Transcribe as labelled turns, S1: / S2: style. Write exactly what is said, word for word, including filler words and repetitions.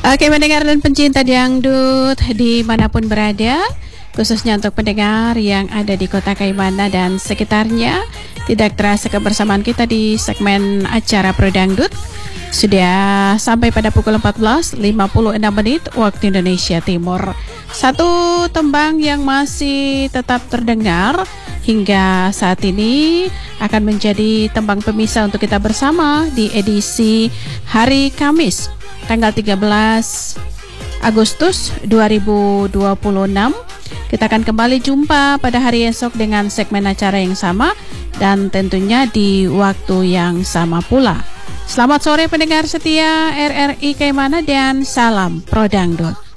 S1: Oke, pendengar dan pencinta dangdut dimanapun berada, khususnya untuk pendengar yang ada di kota Kaimana dan sekitarnya, tidak terasa kebersamaan kita di segmen acara Pro Dangdut sudah sampai pada pukul empat belas lima puluh enam menit waktu Indonesia Timur. Satu tembang yang masih tetap terdengar hingga saat ini akan menjadi tembang pemisah untuk kita bersama di edisi hari Kamis tanggal tiga belas Agustus dua ribu dua puluh enam. Kita akan kembali jumpa pada hari esok dengan segmen acara yang sama dan tentunya di waktu yang sama pula. Selamat sore pendengar setia R R I Kaimana dan salam Pro Dangdut.